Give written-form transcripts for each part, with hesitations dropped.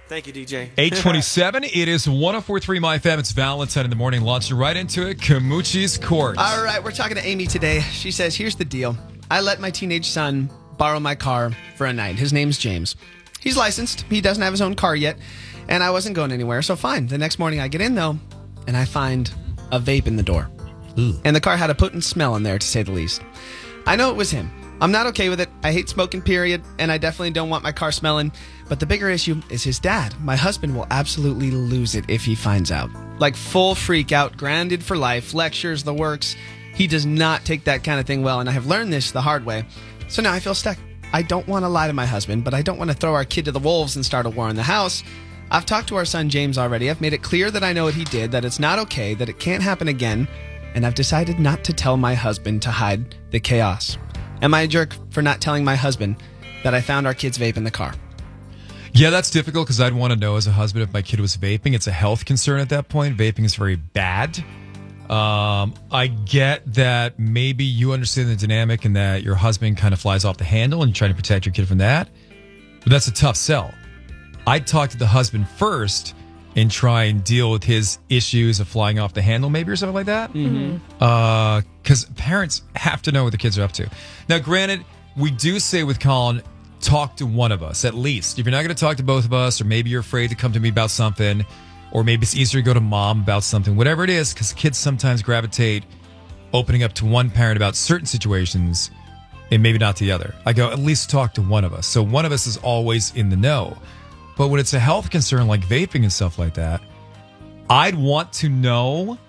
Thank you, DJ. 8:27. It is 104.3 My FM. It's Valentine in the morning. Launching right into it. Kamuchi's Court. All right, we're talking to Amy today. She says, here's the deal. I let my teenage son borrow my car for a night. His name's James. He's licensed. He doesn't have his own car yet, and I wasn't going anywhere, so fine. The next morning I get in, though, and I find a vape in the door. Ooh. And the car had a potent smell in there, to say the least. I know it was him. I'm not okay with it. I hate smoking, period, and I definitely don't want my car smelling. But the bigger issue is his dad. My husband will absolutely lose it if he finds out. Like full freak out, grounded for life, lectures, the works. He does not take that kind of thing well, and I have learned this the hard way. So now I feel stuck. I don't want to lie to my husband, but I don't want to throw our kid to the wolves and start a war in the house. I've talked to our son James already. I've made it clear that I know what he did, that it's not okay, that it can't happen again, and I've decided not to tell my husband to hide the chaos. Am I a jerk for not telling my husband that I found our kid's vape in the car? Yeah, that's difficult because I'd want to know as a husband if my kid was vaping. It's a health concern at that point. Vaping is very bad. I get that maybe you understand the dynamic and that your husband kind of flies off the handle and you're trying to protect your kid from that. But that's a tough sell. I'd talk to the husband first and try and deal with his issues of flying off the handle maybe or something like that. Because parents have to know what the kids are up to. Now, granted, we do say with Colin, talk to one of us at least. If you're not going to talk to both of us, or maybe you're afraid to come to me about something, or maybe it's easier to go to mom about something, whatever it is, because kids sometimes gravitate opening up to one parent about certain situations and maybe not the other. I go, at least talk to one of us. So one of us is always in the know. But when it's a health concern like vaping and stuff like that, I'd want to know.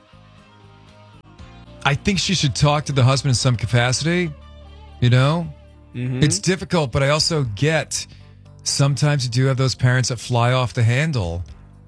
I think she should talk to the husband in some capacity, you know? It's difficult, but I also get sometimes you do have those parents that fly off the handle.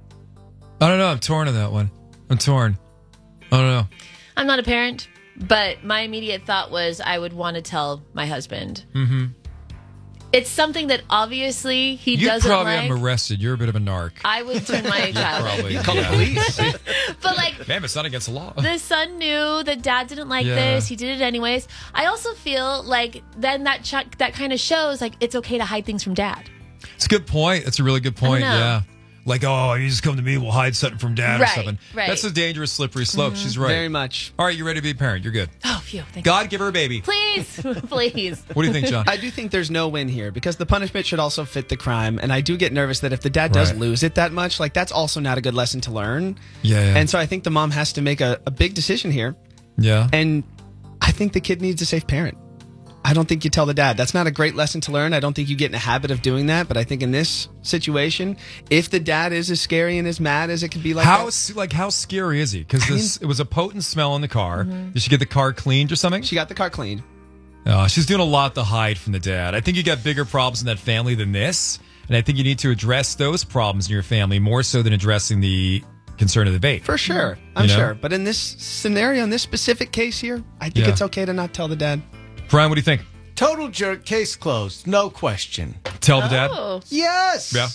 I don't know. I'm torn on that one. I'm torn. I don't know. I'm not a parent, but my immediate thought was I would want to tell my husband. Mm-hmm. It's something that obviously he doesn't You'd probably like. have him arrested. You're a bit of a narc. I would turn my child in. You call the police. But like, man, it's not against the law. the son knew that dad didn't like this. He did it anyways. I also feel like then that kind of shows like it's okay to hide things from dad. It's a good point. That's a really good point. I don't know. Yeah. Like, oh, you just come to me, we'll hide something from dad or Right, something. right. That's a dangerous, slippery slope. She's right. Very much. All right, you ready to be a parent? You're good. Oh, phew. Thank God, give her a baby. you. Please. Please. What do you think, John? I do think there's no win here because the punishment should also fit the crime. And I do get nervous that if the dad does Right. lose it that much, like that's also not a good lesson to learn. Yeah. And so I think the mom has to make a big decision here. Yeah. And I think the kid needs a safe parent. I don't think you tell the dad. That's not a great lesson to learn. I don't think you get in a habit of doing that. But I think in this situation, if the dad is as scary and as mad as it can be like how that, how scary is he? Because it was a potent smell in the car. Did she get the car cleaned or something? she got the car cleaned. She's doing a lot to hide from the dad. I think you got bigger problems in that family than this. And I think you need to address those problems in your family more so than addressing the concern of the vape. For sure. I'm You know? sure. But in this scenario, in this specific case here, I think Yeah. it's okay to not tell the dad. Brian, what do you think? Total jerk, case closed. No question. Tell the dad? Oh. Yes. Yeah.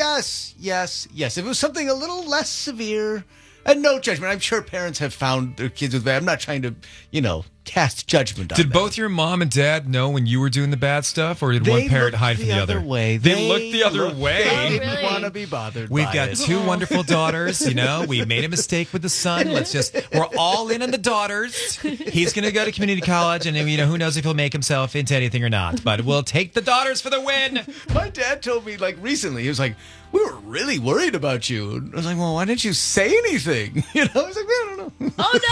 Yes. If it was something a little less severe, and no judgment. I'm sure parents have found their kids with bad. I'm not trying to, cast judgment on Did them. both your mom and dad know when you were doing the bad stuff, or did one parent looked hide from the other? way. They looked the other way. Oh, They didn't really? want to be bothered. We've by got it. two wonderful daughters, we made a mistake with the son. We're all in on the daughters. He's going to go to community college, and, who knows if he'll make himself into anything or not. But we'll take the daughters for the win. My dad told me recently. He was like, "We were really worried about you." And I was like, "Well, why didn't you say anything?" I was like, "I don't know."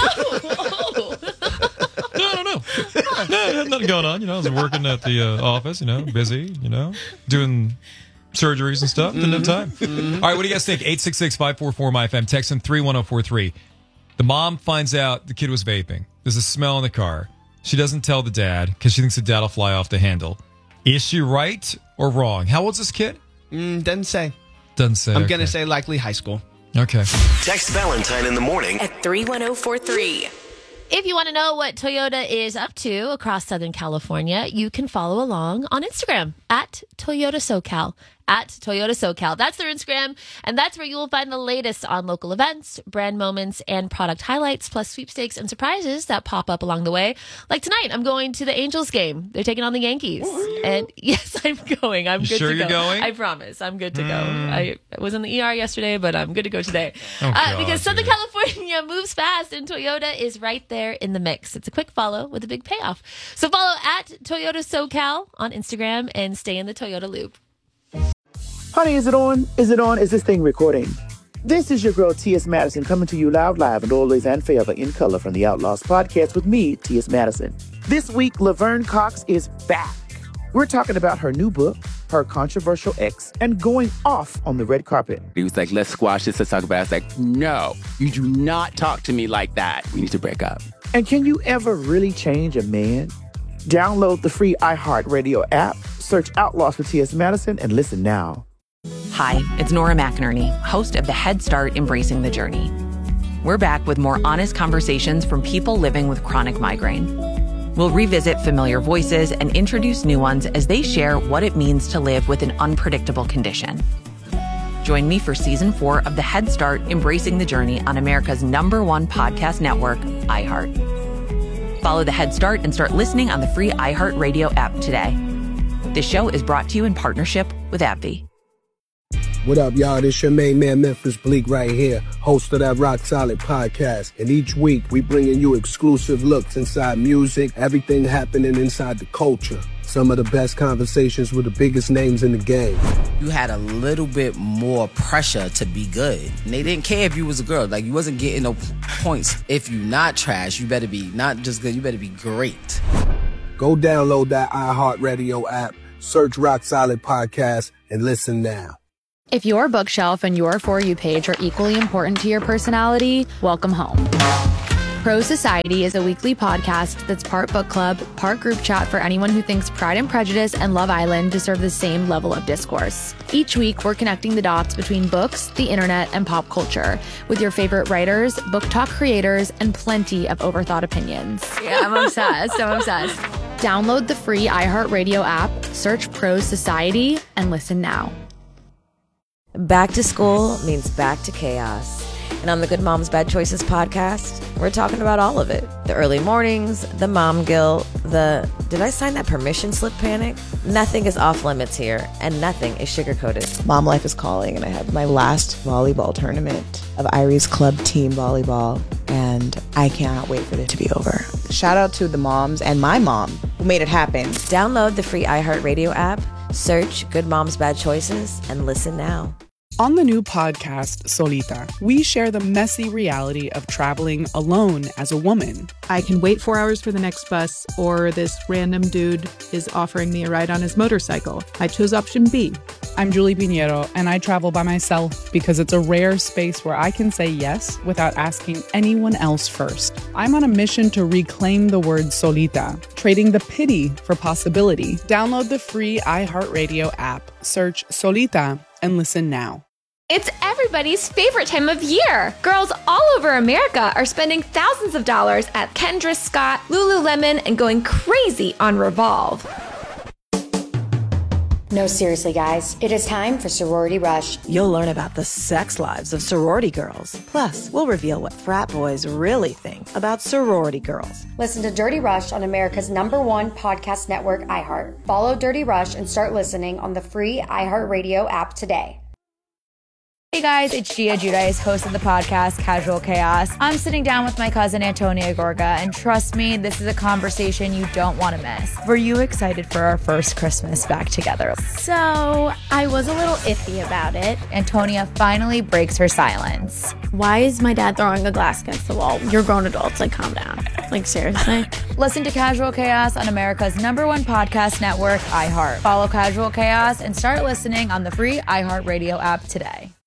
Oh, no. I don't know. No, nothing going on. I was working at the office, busy, doing surgeries and stuff. Didn't have time. All right, what do you guys think? 866-544-MyFM. Text in 31043. The mom finds out the kid was vaping. There's a smell in the car. She doesn't tell the dad because she thinks the dad will fly off the handle. Is she right or wrong? How old's this kid? Doesn't say. Doesn't say. I'm okay. going to say likely high school. Okay. Text Valentine in the morning. at 31043. If you want to know what Toyota is up to across Southern California, you can follow along on Instagram at Toyota SoCal, at Toyota SoCal. That's their Instagram, and that's where you will find the latest on local events, brand moments, and product highlights, plus sweepstakes and surprises that pop up along the way. Like tonight, I'm going to the Angels game. They're taking on the Yankees. And yes, I'm going. I'm good sure to go. You're going? I promise. I'm good to go. I was in the ER yesterday, but I'm good to go today. God, Because Southern California moves fast, and Toyota is right there in the mix. It's a quick follow with a big payoff. So follow at Toyota SoCal on Instagram and stay in the Toyota loop. Honey, is it on? Is it on? Is this thing recording? This is your girl, T.S. Madison, coming to you loud, live, and always and forever in color from the Outlaws podcast with me, T.S. Madison. This week, Laverne Cox is back. We're talking about her new book, her controversial ex, and going off on the red carpet. He was like, let's squash this, let's talk about it. I was like, no, you do not talk to me like that. We need to break up. And can you ever really change a man? Download the free iHeartRadio app, search Outlaws for T.S. Madison, and listen now. Hi, it's Nora McInerney, host of the Head Start Embracing the Journey. We're back with more honest conversations from people living with chronic migraine. We'll revisit familiar voices and introduce new ones as they share what it means to live with an unpredictable condition. Join me for Season 4 of the Head Start Embracing the Journey on America's #1 podcast network, iHeart. Follow the Head Start and start listening on the free iHeartRadio app today. This show is brought to you in partnership with AbbVie. What up, y'all? This your main man, Memphis Bleak, right here, host of that Rock Solid podcast. And each week, we bringing you exclusive looks inside music, everything happening inside the culture. Some of the best conversations with the biggest names in the game. You had a little bit more pressure to be good. And they didn't care if you was a girl. Like, you wasn't getting no points. If you not trash, you better be not just good, you better be great. Go download that iHeartRadio app, search Rock Solid Podcast, and listen now. If your bookshelf and your For You page are equally important to your personality, welcome home. Pro Society is a weekly podcast that's part book club, part group chat for anyone who thinks Pride and Prejudice and Love Island deserve the same level of discourse. Each week, we're connecting the dots between books, the internet, and pop culture with your favorite writers, book talk creators, and plenty of overthought opinions. Yeah, I'm obsessed. Download the free iHeartRadio app, search Pro Society, and listen now. Back to school means back to chaos. And on the Good Moms Bad Choices podcast, we're talking about all of it. The early mornings, the mom guilt, the did I sign that permission slip panic? Nothing is off limits here, and nothing is sugar-coated. Mom life is calling, and I had my last volleyball tournament of Irie's club team volleyball, and I cannot wait for it to be over. Shout out to the moms and my mom who made it happen. Download the free iHeartRadio app, search Good Moms Bad Choices, and listen now. On the new podcast, Solita, we share the messy reality of traveling alone as a woman. I can wait 4 hours for the next bus, or this random dude is offering me a ride on his motorcycle. I chose option B. I'm Julie Pinheiro, and I travel by myself because it's a rare space where I can say yes without asking anyone else first. I'm on a mission to reclaim the word solita, trading the pity for possibility. Download the free iHeartRadio app, search Solita, and listen now. It's everybody's favorite time of year. Girls all over America are spending thousands of dollars at Kendra Scott, Lululemon, and going crazy on Revolve. No, seriously, guys. It is time for Sorority Rush. You'll learn about the sex lives of sorority girls. Plus, we'll reveal what frat boys really think about sorority girls. Listen to Dirty Rush on America's #1 podcast network, iHeart. Follow Dirty Rush and start listening on the free iHeartRadio app today. Hey guys, it's Gia Giudice, host of the podcast Casual Chaos. I'm sitting down with my cousin Antonia Gorga, and trust me, this is a conversation you don't want to miss. Were you excited for our first Christmas back together? So, I was a little iffy about it. Antonia finally breaks her silence. Why is my dad throwing a glass against the wall? You're grown adults, like calm down. Like seriously? Listen to Casual Chaos on America's #1 podcast network, iHeart. Follow Casual Chaos and start listening on the free iHeartRadio app today.